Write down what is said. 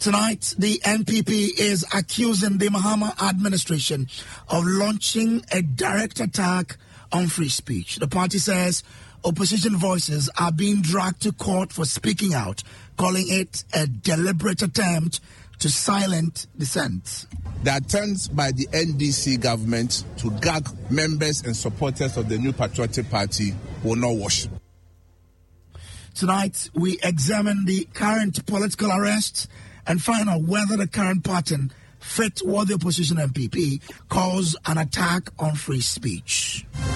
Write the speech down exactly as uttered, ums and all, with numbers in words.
Tonight, the N P P is accusing the Mahama administration of launching a direct attack on free speech. The party says opposition voices are being dragged to court for speaking out, calling it a deliberate attempt to silence dissent. The attempts by the N D C government to gag members and supporters of the New Patriotic Party will not wash. Tonight, we examine the current political arrests and find out whether the current pattern fit what the opposition N P P calls an attack on free speech.